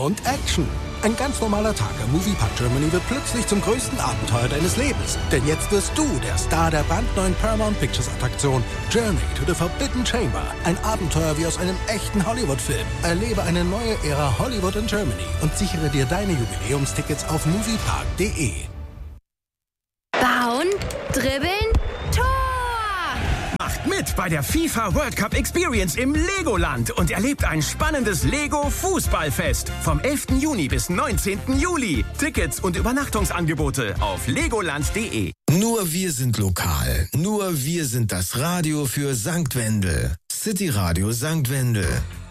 und Action. Ein ganz normaler Tag im Moviepark Germany wird plötzlich zum größten Abenteuer deines Lebens. Denn jetzt wirst du der Star der brandneuen Paramount Pictures Attraktion Journey to the Forbidden Chamber. Ein Abenteuer wie aus einem echten Hollywood-Film. Erlebe eine neue Ära Hollywood in Germany und sichere dir deine Jubiläumstickets auf moviepark.de. Bauen, dribbeln, Tor! Macht mit bei der FIFA World Cup Experience im Legoland und erlebt ein spannendes Lego-Fußballfest vom 11. Juni bis 19. Juli. Tickets und Übernachtungsangebote auf legoland.de. Nur wir sind lokal. Nur wir sind das Radio für St. Wendel. City Radio St. Wendel.